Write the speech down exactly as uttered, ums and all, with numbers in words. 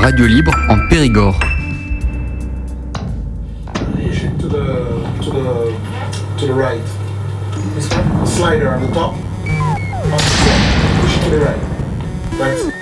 radio libre en Périgord. Push it to the to the to the right. This one? Slider on the top. Push it to the right. That's it.